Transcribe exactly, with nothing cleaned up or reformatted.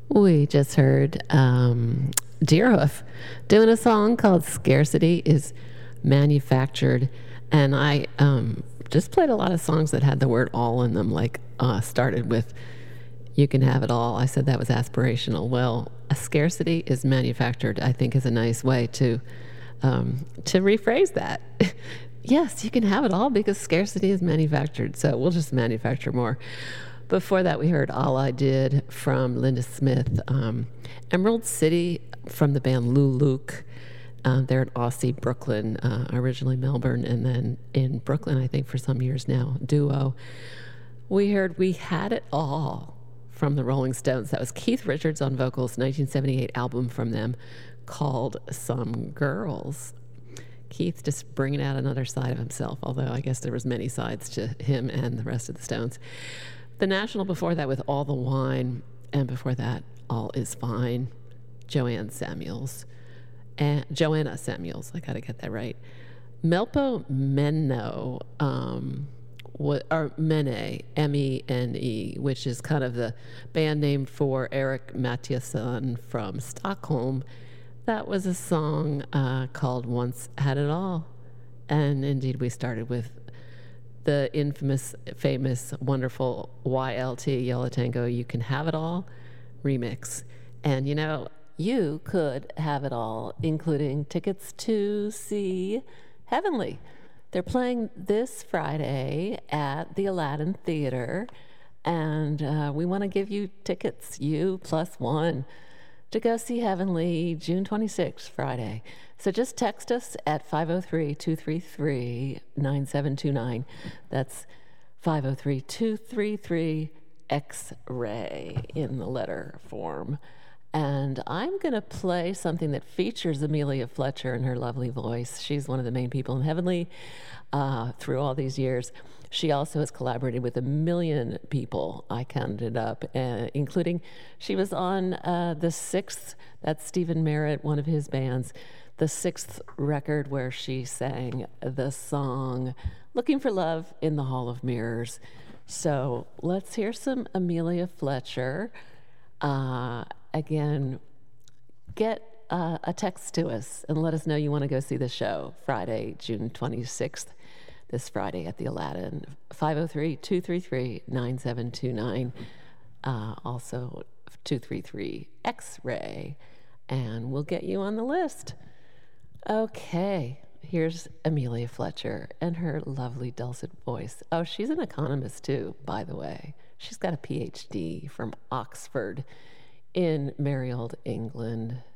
We just heard um, Deerhoof doing a song called Scarcity is Manufactured. And I um, just played a lot of songs that had the word all in them, like uh, started with You Can Have It All. I said that was aspirational. Well, a scarcity is manufactured, I think, is a nice way to, um, to rephrase that. Yes, you can have it all because scarcity is manufactured. So we'll just manufacture more. Before that, we heard All I Did from Linda Smith. Um, Emerald City from the band Lou Luke. Uh, they're in Aussie, Brooklyn, uh, originally Melbourne, and then in Brooklyn, I think, for some years now, duo. We heard We Had It All from the Rolling Stones. That was Keith Richards on vocals, nineteen seventy-eight album from them called Some Girls. Keith just bringing out another side of himself, although I guess there was many sides to him and the rest of the Stones. The National before that with All the Wine, and before that, All Is Fine, Joanne Samuels, and Joanna Samuels, I gotta get that right. Melpo Menno, um, what, or Mene, M E N E, which is kind of the band name for Eric Mattiasson from Stockholm. That was a song uh, called Once Had It All. And indeed, we started with the infamous, famous, wonderful Y L T, Yellow Tango, You Can Have It All remix. And you know, you could have it all, including tickets to see Heavenly. They're playing this Friday at the Aladdin Theater, and uh, we want to give you tickets, you plus one, to go see Heavenly June twenty-sixth, Friday. So just text us at five oh three, two three three, nine seven two nine. That's five oh three, two three three, X-ray in the letter form. And I'm going to play something that features Amelia Fletcher and her lovely voice. She's one of the main people in Heavenly uh, through all these years. She also has collaborated with a million people, I counted up, uh, including she was on uh, the sixth, that's Stephen Merritt, one of his bands, the sixth record where she sang the song Looking for Love in the Hall of Mirrors. So let's hear some Amelia Fletcher. Uh, Again, get uh, a text to us and let us know you want to go see the show Friday, June twenty-sixth, this Friday at the Aladdin, five oh three, two three three, nine seven two nine, uh, also two three three, X-ray, and we'll get you on the list. Okay, here's Amelia Fletcher and her lovely dulcet voice. Oh, she's an economist too, by the way. She's got a P H D from Oxford in merry old England.